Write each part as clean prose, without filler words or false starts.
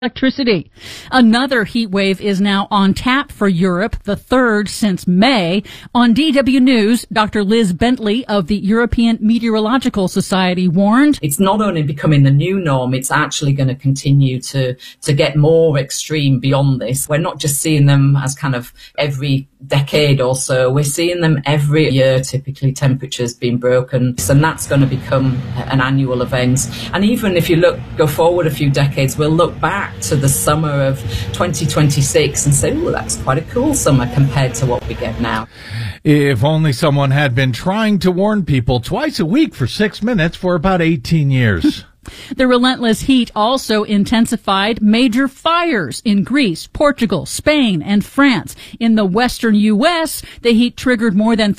electricity. Another heat wave is now on tap for Europe, the third since May. On DW News, Dr. Liz Bentley of the European Meteorological Society warned, it's not only becoming the new norm, it's actually going to continue to get more extreme beyond this. We're not just seeing them as kind of every decade or so, we're seeing them every year, typically temperatures being broken, and that's going to become an annual event. And even if you go forward a few decades, we'll look back to the summer of 2026 and say, oh, that's quite a cool summer compared to what we get now. If only someone had been trying to warn people twice a week for 6 minutes for about 18 years. The relentless heat also intensified major fires in Greece, Portugal, Spain, and France. In the western U.S., the heat triggered more than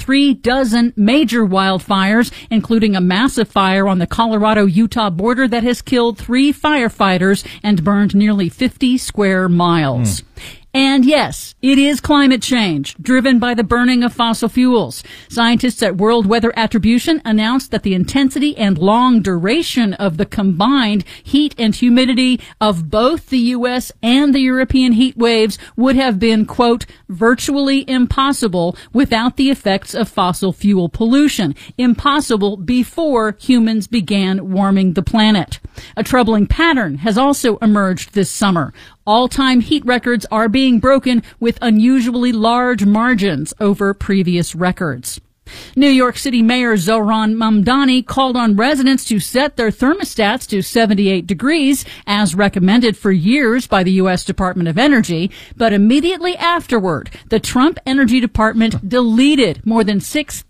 36 major wildfires, including a massive fire on the Colorado-Utah border that has killed 3 firefighters and burned nearly 50 square miles. And yes, it is climate change, driven by the burning of fossil fuels. Scientists at World Weather Attribution announced that the intensity and long duration of the combined heat and humidity of both the U.S. and the European heat waves would have been, quote, virtually impossible without the effects of fossil fuel pollution. Impossible before humans began warming the planet. A troubling pattern has also emerged this summer. All-time heat records are being broken with unusually large margins over previous records. New York City Mayor Zohran Mamdani called on residents to set their thermostats to 78 degrees, as recommended for years by the U.S. Department of Energy. But immediately afterward, the Trump Energy Department deleted more than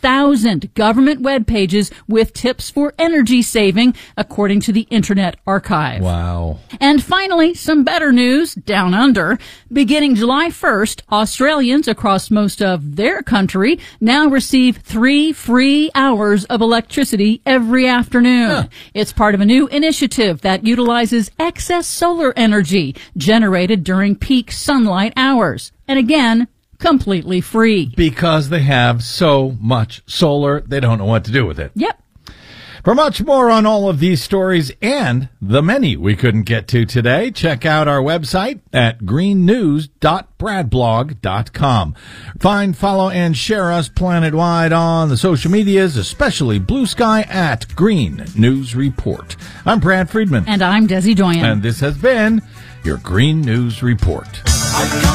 6,000 government web pages with tips for energy saving, according to the Internet Archive. Wow. And finally, some better news down under. Beginning July 1st, Australians across most of their country now receive 3 free hours of electricity every afternoon. It's part of a new initiative that utilizes excess solar energy generated during peak sunlight hours. And again, completely free. Because they have so much solar, they don't know what to do with it. Yep. For much more on all of these stories and the many we couldn't get to today, check out our website at greennews.bradblog.com. Find, follow, and share us planet-wide on the social medias, especially Blue Sky at Green News Report. I'm Brad Friedman. And I'm Desi Doyen. And this has been your Green News Report.